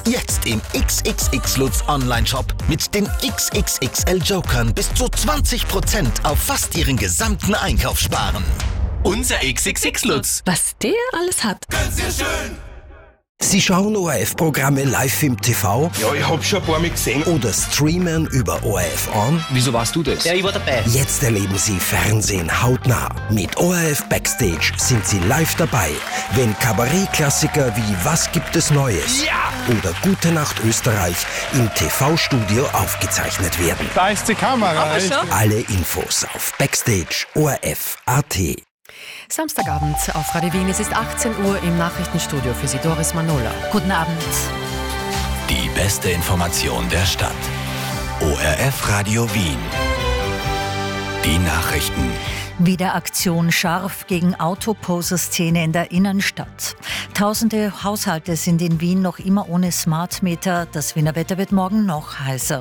Jetzt im XXX Lutz Online-Shop mit den XXXL Jokern bis zu 20% auf fast Ihren gesamten Einkauf sparen. Unser XXX Lutz. Was der alles hat. Ganz sehr schön. Sie schauen ORF-Programme live im TV Ja, ich hab schon ein paar Mal gesehen. oder streamen über ORF On. Wieso warst du das? Ja, ich war dabei. Jetzt erleben Sie Fernsehen hautnah. Mit ORF Backstage sind Sie live dabei, wenn Kabarettklassiker wie Was gibt es Neues oder Gute Nacht Österreich im TV-Studio aufgezeichnet werden. Da ist die Kamera. Alle Infos auf Backstage ORF.at. Samstagabend auf Radio Wien. Es ist 18 Uhr im Nachrichtenstudio für Sie Doris Manola. Guten Abend. Die beste Information der Stadt. ORF Radio Wien. Die Nachrichten. Wieder Aktion scharf gegen Autoposer-Szene in der Innenstadt. Tausende Haushalte sind in Wien noch immer ohne Smartmeter. Das Wiener Wetter wird morgen noch heißer.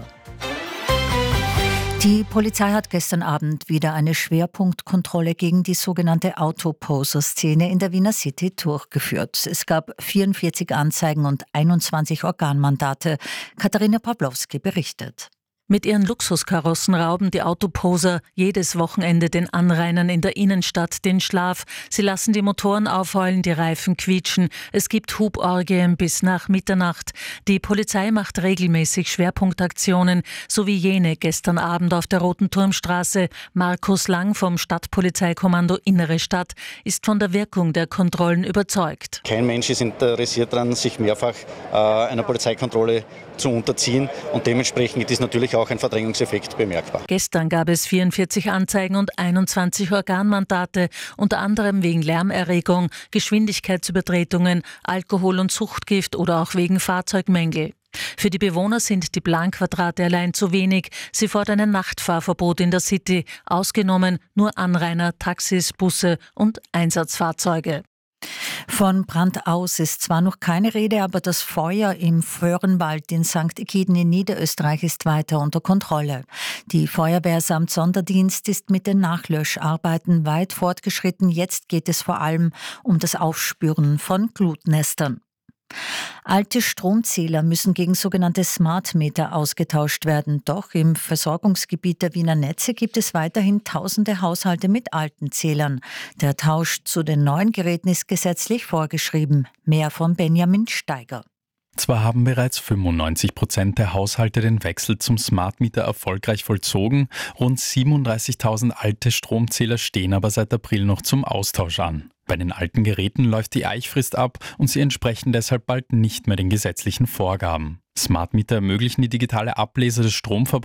Die Polizei hat gestern Abend wieder eine Schwerpunktkontrolle gegen die sogenannte Autoposer-Szene in der Wiener City durchgeführt. Es gab 44 Anzeigen und 21 Organmandate. Katharina Pawlowski berichtet. Mit ihren Luxuskarossen rauben die Autoposer jedes Wochenende den Anrainern in der Innenstadt den Schlaf. Sie lassen die Motoren aufheulen, die Reifen quietschen. Es gibt Huborgien bis nach Mitternacht. Die Polizei macht regelmäßig Schwerpunktaktionen, so wie jene gestern Abend auf der Roten Turmstraße. Markus Lang vom Stadtpolizeikommando Innere Stadt ist von der Wirkung der Kontrollen überzeugt. Kein Mensch ist interessiert daran, sich mehrfach einer Polizeikontrolle zu unterziehen und dementsprechend ist natürlich auch ein Verdrängungseffekt bemerkbar. Gestern gab es 44 Anzeigen und 21 Organmandate, unter anderem wegen Lärmerregung, Geschwindigkeitsübertretungen, Alkohol- und Suchtgift oder auch wegen Fahrzeugmängel. Für die Bewohner sind die Planquadrate allein zu wenig. Sie fordern ein Nachtfahrverbot in der City, ausgenommen nur Anrainer, Taxis, Busse und Einsatzfahrzeuge. Von Brand aus ist zwar noch keine Rede, aber das Feuer im Föhrenwald in St. Egiden in Niederösterreich ist weiter unter Kontrolle. Die Feuerwehr samt Sonderdienst ist mit den Nachlöscharbeiten weit fortgeschritten. Jetzt geht es vor allem um das Aufspüren von Glutnestern. Alte Stromzähler müssen gegen sogenannte Smartmeter ausgetauscht werden. Doch im Versorgungsgebiet der Wiener Netze gibt es weiterhin tausende Haushalte mit alten Zählern. Der Tausch zu den neuen Geräten ist gesetzlich vorgeschrieben. Mehr von Benjamin Steiger. Zwar haben bereits 95% der Haushalte den Wechsel zum Smartmeter erfolgreich vollzogen, rund 37.000 alte Stromzähler stehen aber seit April noch zum Austausch an. Bei den alten Geräten läuft die Eichfrist ab und sie entsprechen deshalb bald nicht mehr den gesetzlichen Vorgaben. Smartmeter ermöglichen die digitale Ablese des Stromverbrauchs